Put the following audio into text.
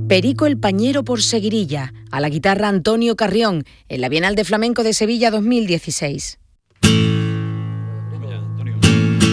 Perico el Pañero por Seguirilla, a la guitarra Antonio Carrión, en la Bienal de Flamenco de Sevilla 2016.